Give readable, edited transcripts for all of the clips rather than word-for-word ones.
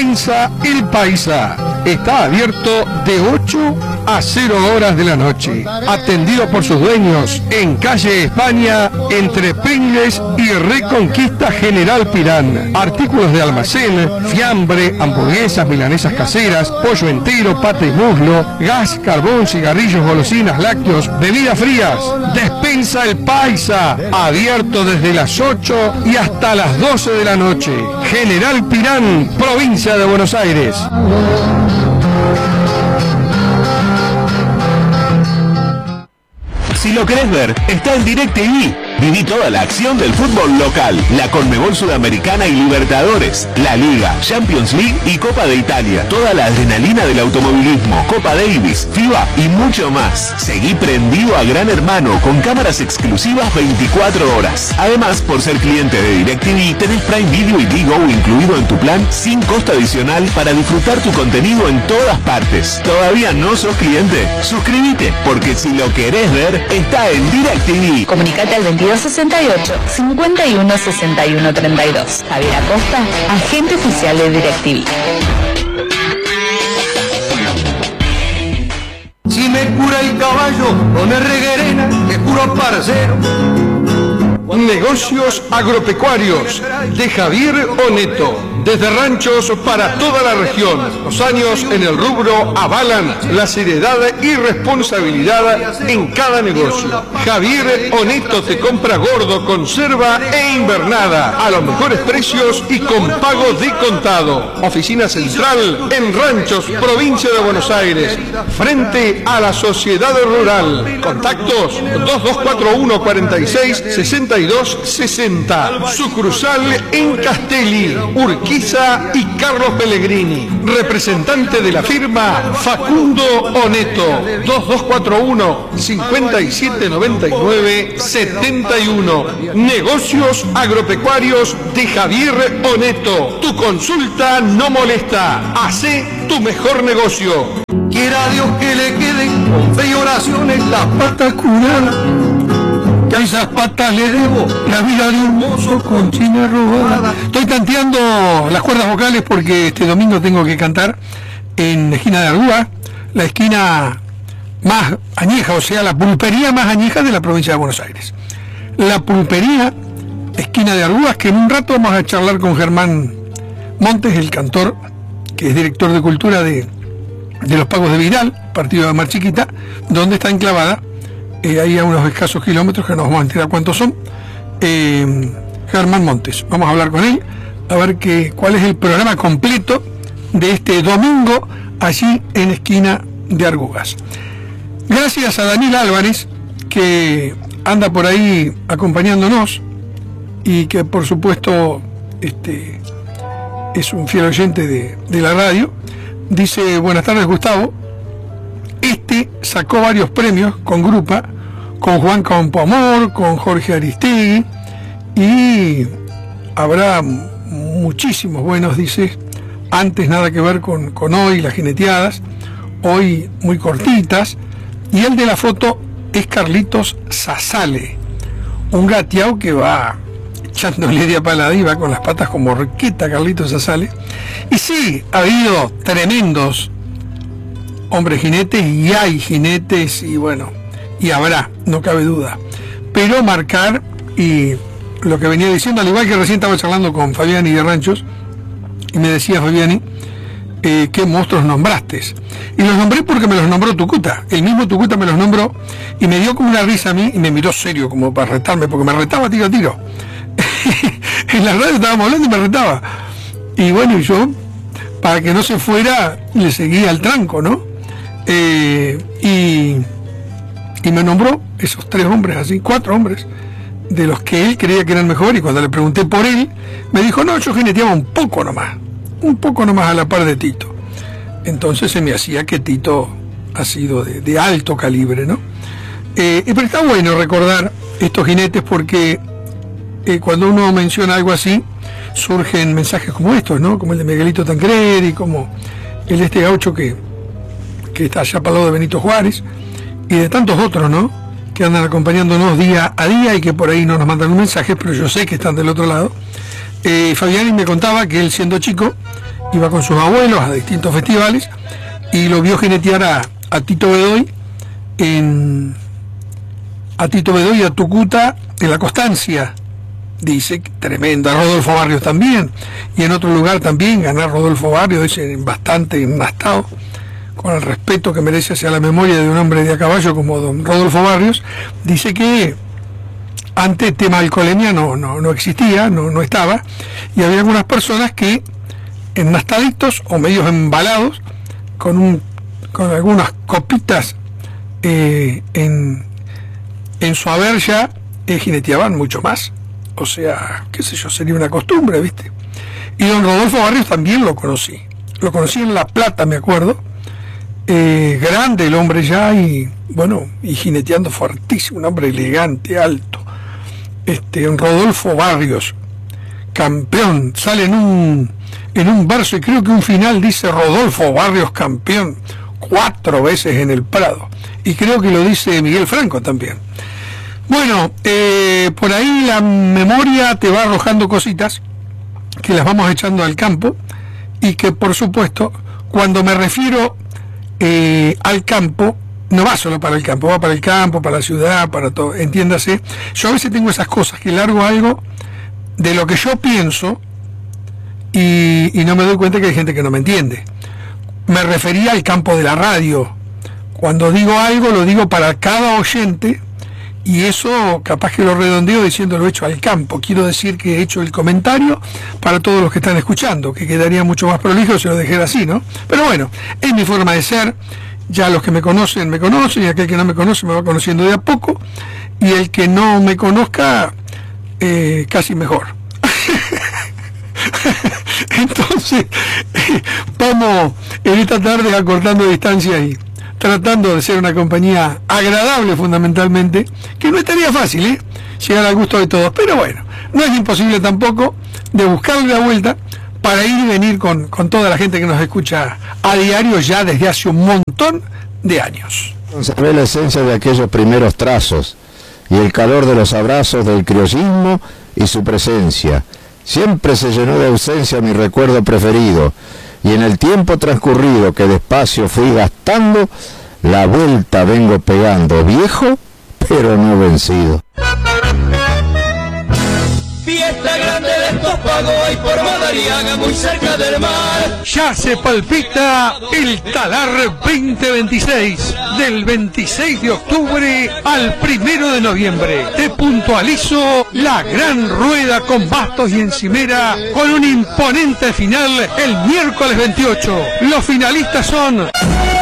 Despensa El Paisa. Está abierto de 8 a 0 horas de la noche. Atendido por sus dueños en calle España, entre Pringles y Reconquista General Pirán. Artículos de almacén, fiambre, hamburguesas, milanesas caseras, pollo entero, pata y muslo, gas, carbón, cigarrillos, golosinas, lácteos, bebidas frías. Despensa El Paisa. Abierto desde las 8 y hasta las 12 de la noche. General Pirán, provincia de Buenos Aires. Si lo querés ver, está en DirecTV. Viví toda la acción del fútbol local, la Conmebol Sudamericana y Libertadores, la Liga, Champions League y Copa de Italia. Toda la adrenalina del automovilismo, Copa Davis, FIBA y mucho más. Seguí prendido a Gran Hermano con cámaras exclusivas 24 horas. Además, por ser cliente de DirecTV, tenés Prime Video y Bigo incluido en tu plan sin costo adicional para disfrutar tu contenido en todas partes. ¿Todavía no sos cliente? Suscríbete, porque si lo querés ver, está en DirecTV. Comunicate al 2268-516132. Javier Acosta, agente oficial de DirecTV. Si me cura el caballo con el reguerena, te juro parcero. Negocios agropecuarios de Javier Oneto. Desde ranchos para toda la región. Los años en el rubro avalan la seriedad y responsabilidad en cada negocio. Javier Oneto te compra gordo, conserva e invernada a los mejores precios y con pago de contado. Oficina central en Ranchos, provincia de Buenos Aires, frente a la Sociedad Rural. Contactos 2241 46 62 60. Sucursal en Castelli, Urquiza y Carlos Pellegrini. Representante de la firma Facundo Oneto. 2241 5799 71. Negocios agropecuarios de Javier Oneto. Tu consulta no molesta. Hacé tu mejor negocio. Quiera Dios que le queden con fe y oraciones las patas curadas. Que a esas patas le debo la vida de un mozo con china robada. Estoy tanteando las cuerdas vocales porque este domingo tengo que cantar en la esquina de Argúa, la esquina más añeja, o sea, la pulpería más añeja de la provincia de Buenos Aires. La pulpería, esquina de Argúa, que en un rato vamos a charlar con Germán Montes, el cantor, que es director de cultura de los Pagos de Vidal, partido de Mar Chiquita, donde está enclavada. Ahí a unos escasos kilómetros, que no vamos a enterar cuántos son, Germán Montes. Vamos a hablar con él, a ver cuál es el programa completo de este domingo, allí en la esquina de Argugas. Gracias a Daniel Álvarez, que anda por ahí acompañándonos, y que por supuesto es un fiel oyente de la radio. Dice: buenas tardes, Gustavo. Sacó varios premios con Grupa, con Juan Campoamor, con Jorge Aristegui, y habrá muchísimos buenos, dice. Antes nada que ver con hoy, las jineteadas, hoy muy cortitas. Y el de la foto es Carlitos Sazale, un gateado que va echándole de apalada y va con las patas como horqueta, Carlitos Sazale. Y sí, ha habido tremendos hombres jinetes, y hay jinetes, y bueno, y habrá, no cabe duda. Pero marcar, y lo que venía diciendo, al igual que recién estaba charlando con Fabiani de Ranchos, y me decía Fabiani, qué monstruos nombraste. Y los nombré porque me los nombró Tucuta. El mismo Tucuta me los nombró, y me dio como una risa a mí, y me miró serio, como para retarme, porque me retaba tiro a tiro. En la radio estábamos hablando y me retaba. Y bueno, y yo, para que no se fuera, le seguía al tranco, ¿no? Y me nombró esos 3 hombres, así, 4 hombres, de los que él creía que eran mejor, y cuando le pregunté por él, me dijo: no, yo jineteaba un poco nomás a la par de Tito. Entonces se me hacía que Tito ha sido de alto calibre, ¿no? Pero está bueno recordar estos jinetes, porque cuando uno menciona algo así, surgen mensajes como estos, ¿no? Como el de Miguelito Tancredi, como el de este gaucho que está allá para el lado de Benito Juárez, y de tantos otros, ¿no?, que andan acompañándonos día a día y que por ahí no nos mandan un mensaje, pero yo sé que están del otro lado. Fabiani me contaba que él, siendo chico, iba con sus abuelos a distintos festivales y lo vio jinetear a Tito Bedoy y a Tucuta en la Constancia. Dice, tremenda. Rodolfo Barrios también, y en otro lugar también ganar Rodolfo Barrios, dice, bastante enastado, con el respeto que merece hacia la memoria de un hombre de a caballo como don Rodolfo Barrios. Dice que antes tema alcoholemia no existía, no estaba, y había algunas personas que ennastaditos o medios embalados con algunas copitas en su haber ya jineteaban mucho más. O sea, qué sé yo, sería una costumbre, ¿viste? Y don Rodolfo Barrios también lo conocí en La Plata, me acuerdo, grande el hombre ya, y bueno, y jineteando fuertísimo, un hombre elegante, alto. Don Rodolfo Barrios, campeón, sale en un verso, y creo que un final dice Rodolfo Barrios campeón 4 veces en el Prado, y creo que lo dice Miguel Franco también. Bueno, por ahí la memoria te va arrojando cositas que las vamos echando al campo, y que por supuesto, cuando me refiero al campo, no va solo para el campo, va para el campo, para la ciudad, para todo, entiéndase. Yo a veces tengo esas cosas, que largo algo de lo que yo pienso y no me doy cuenta que hay gente que no me entiende. Me refería al campo de la radio. Cuando digo algo, lo digo para cada oyente, y eso capaz que lo redondeo diciendo lo hecho al campo. Quiero decir que he hecho el comentario para todos los que están escuchando, que quedaría mucho más prolijo si lo dejara así, ¿no? Pero bueno, es mi forma de ser. Ya los que me conocen, y aquel que no me conoce me va conociendo de a poco, y el que no me conozca, casi mejor. Entonces, vamos en esta tarde acortando distancias y tratando de ser una compañía agradable, fundamentalmente, que no estaría fácil, llegar al gusto de todos, pero bueno, no es imposible tampoco de buscarle la vuelta para ir y venir con toda la gente que nos escucha a diario ya desde hace un montón de años. Se ve la esencia de aquellos primeros trazos y el calor de los abrazos del criollismo y su presencia. Siempre se llenó de ausencia mi recuerdo preferido, y en el tiempo transcurrido que despacio fui gastando, la vuelta vengo pegando, viejo, pero no vencido. Fiesta grande de Estópago y por Madariaga, muy cerca del mar. Ya se palpita el Talar 2026, del 26 de octubre al 1 de noviembre. Te puntualizo la gran rueda con bastos y encimera, con un imponente final el miércoles 28. Los finalistas son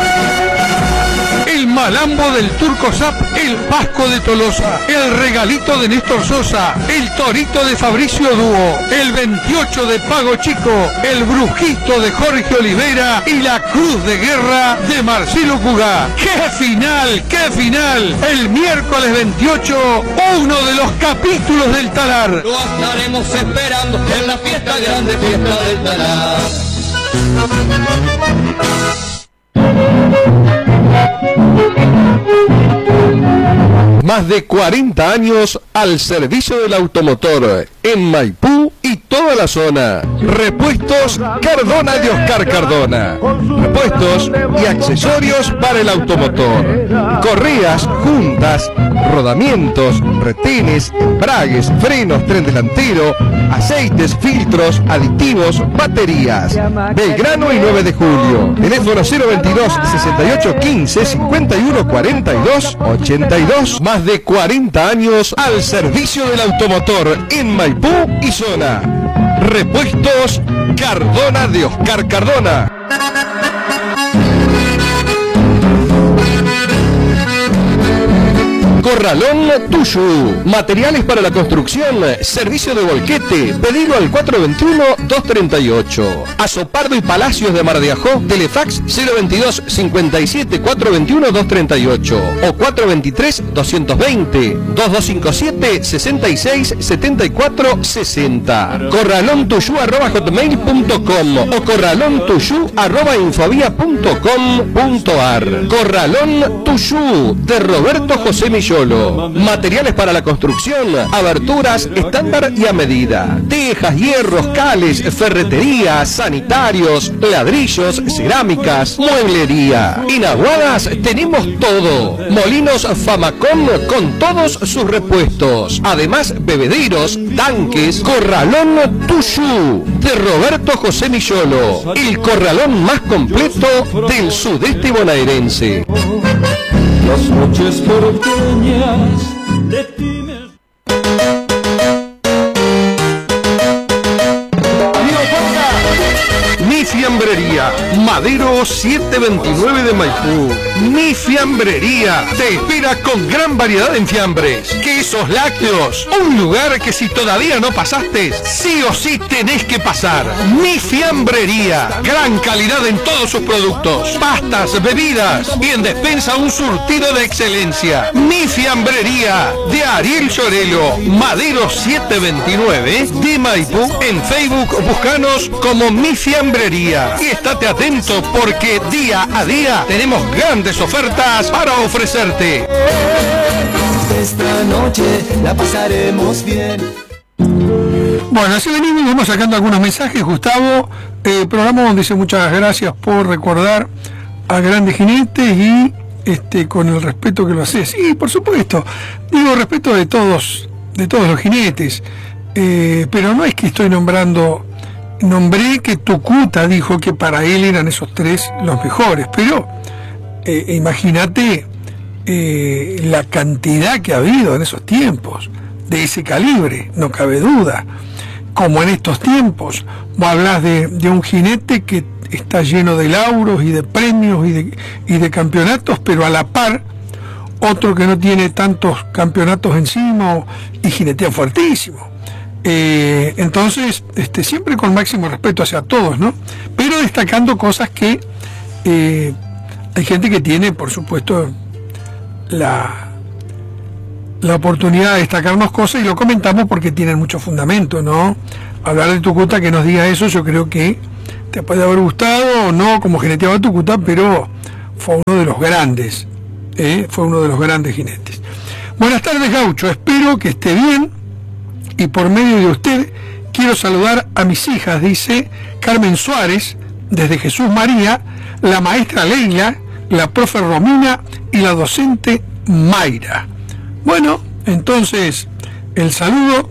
el Malambo del Turco Zap, el Vasco de Tolosa, el Regalito de Néstor Sosa, el Torito de Fabricio Dúo, el 28 de Pago Chico, el Brujito de Jorge Olivera y la Cruz de Guerra de Marcelo Cugá. ¡Qué final! ¡Qué final! El miércoles 28, uno de los capítulos del Talar. Lo estaremos esperando en la fiesta grande, fiesta del Talar. Más de 40 años al servicio del automotor en Maipú y toda la zona. Repuestos Cardona de Oscar Cardona. Repuestos y accesorios para el automotor. Correas, juntas, rodamientos, retenes, embragues, frenos, tren delantero, aceites, filtros, aditivos, baterías. Belgrano y 9 de julio. Teléfono 022 68 15 51 42 82. Más de 40 años al servicio del automotor en Maipú y zona. Repuestos Cardona de Oscar Cardona. Corralón Tuyú, materiales para la construcción, servicio de volquete, pedilo al 421-238. Azopardo y Palacios de Mar de Ajó, Telefax 022 57 421 238 o 423-220 2257 66 74 60. corralontuyú@hotmail.com o corralontuyú@infovía.com.ar. Corralón Tuyú de Roberto José Millón. Josemicholo. Materiales para la construcción, aberturas estándar y a medida. Tejas, hierros, cales, ferretería, sanitarios, ladrillos, cerámicas, mueblería. En Aguadas tenemos todo. Molinos Famacom con todos sus repuestos. Además, bebederos, tanques, corralón Tuyú de Roberto Josemicholo. El corralón más completo del sudeste bonaerense. Las noches porteñas de ti me... Mi Fiambrería, Madero 729 de Maipú. Mi Fiambrería te espera con gran variedad en fiambres, quesos lácteos. Un lugar que si todavía no pasaste, sí o sí tenés que pasar. Mi Fiambrería, gran calidad en todos sus productos, pastas, bebidas y en despensa un surtido de excelencia. Mi Fiambrería de Ariel Llorelo, Madero 729 de Maipú. En Facebook búscanos como Mi Fiambrería y estate atento porque día a día tenemos grandes ofertas para ofrecerte. Esta noche la pasaremos bien. Bueno, así venimos, vamos sacando algunos mensajes. Gustavo, programa donde dice muchas gracias por recordar a grandes jinetes y con el respeto que lo haces. Y por supuesto, digo respeto de todos los jinetes, pero no es que estoy nombré que Tucuta dijo que para él eran esos tres los mejores, pero imagínate la cantidad que ha habido en esos tiempos, de ese calibre, no cabe duda. Como en estos tiempos, vos hablás de un jinete que está lleno de lauros y de premios y de campeonatos, pero a la par, otro que no tiene tantos campeonatos encima y jinetea fuertísimo. Entonces, siempre con máximo respeto hacia todos, ¿no? Pero destacando cosas que hay gente que tiene, por supuesto, la oportunidad de destacarnos cosas y lo comentamos porque tienen mucho fundamento, ¿no? Hablar de Tucuta, que nos diga eso, yo creo que te puede haber gustado o no como jineteaba Tucuta, pero fue uno de los grandes, fue uno de los grandes jinetes. Buenas tardes, Gaucho, espero que esté bien. Y por medio de usted quiero saludar a mis hijas, dice Carmen Suárez, desde Jesús María, la maestra Leila, la profe Romina y la docente Mayra. Bueno, entonces el saludo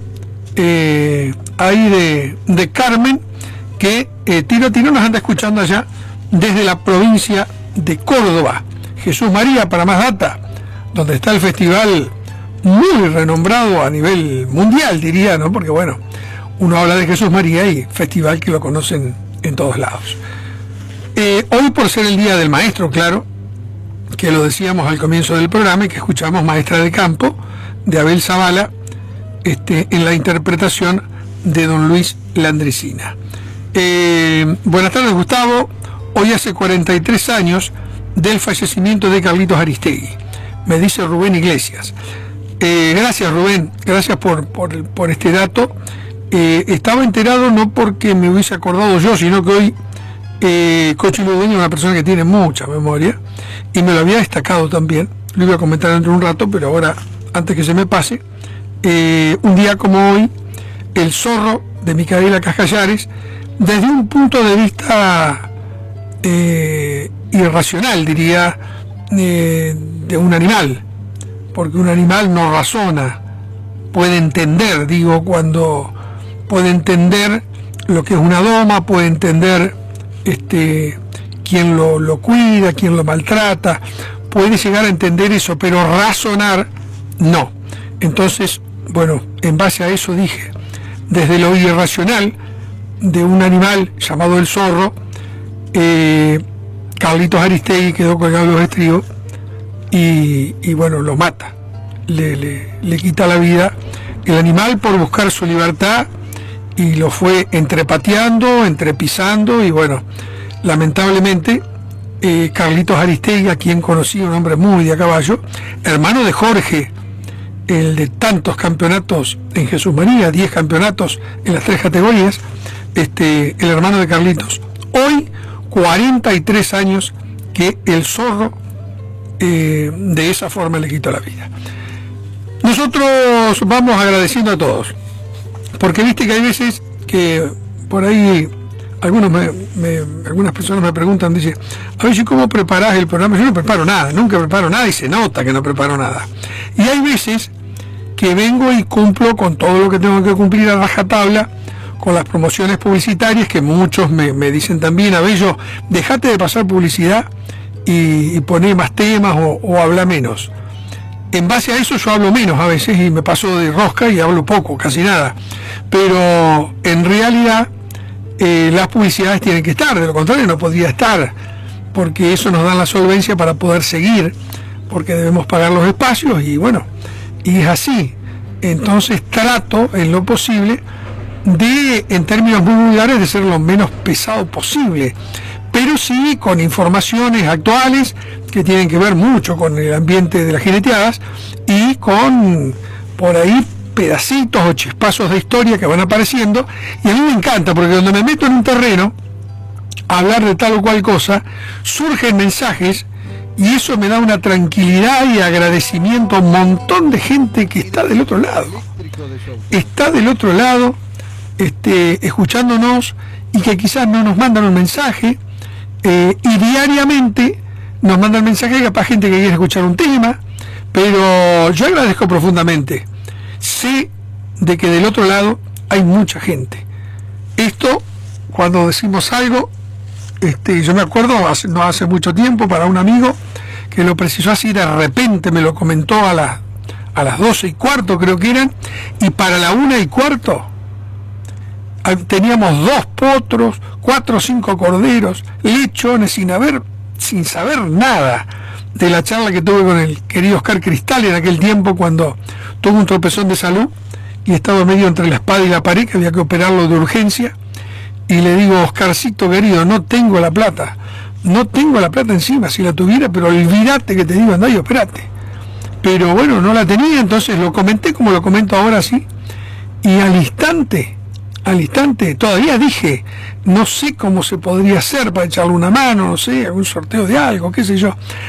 ahí de Carmen, que tiro a tiro nos anda escuchando allá desde la provincia de Córdoba. Jesús María, para más data, donde está el festival muy renombrado a nivel mundial, diría, ¿no? Porque bueno, uno habla de Jesús María y festival que lo conocen en todos lados. Hoy, por ser el Día del Maestro, claro, que lo decíamos al comienzo del programa y que escuchamos Maestra de Campo, de Abel Zavala, en la interpretación de don Luis Landricina. Buenas tardes, Gustavo. Hoy hace 43 años del fallecimiento de Carlitos Aristegui, me dice Rubén Iglesias. Gracias, Rubén, gracias por este dato. Estaba enterado no porque me hubiese acordado yo, sino que hoy Cochi Ludueño es una persona que tiene mucha memoria y me lo había destacado también. Lo iba a comentar dentro de un rato, pero ahora, antes que se me pase, un día como hoy, El zorro de Micaela Cascallares, desde un punto de vista irracional, diría, de un animal, porque un animal no razona, puede entender, digo, cuando puede entender lo que es una doma, puede entender quién lo cuida, quién lo maltrata, puede llegar a entender eso, pero razonar, no. Entonces, bueno, en base a eso dije, desde lo irracional de un animal llamado el zorro, Carlitos Aristegui quedó colgado de los estribos y bueno, lo mata, le quita la vida el animal por buscar su libertad y lo fue entrepateando, entrepisando y bueno, lamentablemente Carlitos Aristegui, a quien conocí, un hombre muy de a caballo, hermano de Jorge, el de tantos campeonatos en Jesús María, 10 campeonatos en las 3 categorías, el hermano de Carlitos. Hoy, 43 años que el zorro de esa forma le quitó la vida. Nosotros vamos agradeciendo a todos, porque viste que hay veces que por ahí algunas personas me preguntan, dice, a ver si cómo preparás el programa. Yo no preparo nada, nunca preparo nada y se nota que no preparo nada. Y hay veces que vengo y cumplo con todo lo que tengo que cumplir a rajatabla, con las promociones publicitarias, que muchos me dicen también, a ver, dejate de pasar publicidad y poné más temas o habla menos. En base a eso yo hablo menos a veces y me paso de rosca y hablo poco, casi nada. Pero en realidad las publicidades tienen que estar, de lo contrario no podría estar, porque eso nos da la solvencia para poder seguir, porque debemos pagar los espacios y bueno, y es así. Entonces trato en lo posible de, en términos muy vulgares, de ser lo menos pesado posible, pero sí con informaciones actuales que tienen que ver mucho con el ambiente de las jineteadas y con por ahí pedacitos o chispazos de historia que van apareciendo, y a mí me encanta porque cuando me meto en un terreno a hablar de tal o cual cosa, surgen mensajes y eso me da una tranquilidad y agradecimiento a un montón de gente que está del otro lado, escuchándonos, y que quizás no nos mandan un mensaje, y diariamente nos mandan mensajes, capaz gente que quiere escuchar un tema, pero yo agradezco profundamente. Sé de que del otro lado hay mucha gente. Esto, cuando decimos algo, yo me acuerdo no hace mucho tiempo, para un amigo que lo precisó así de repente, me lo comentó a las 12:15 creo que eran, y para la 1:15 teníamos 2 potros, 4 o 5 corderos, lechones, sin saber nada de la charla que tuve con el querido Oscar Cristal en aquel tiempo, cuando tuvo un tropezón de salud y estaba medio entre la espada y la pared, que había que operarlo de urgencia, y le digo, Oscarcito querido, no tengo la plata encima, si la tuviera, pero olvídate que te digo, andá y operate. Pero bueno, no la tenía, entonces lo comenté como lo comento ahora, sí, y al instante todavía dije, no sé cómo se podría hacer para echarle una mano, no sé, algún sorteo de algo, qué sé yo.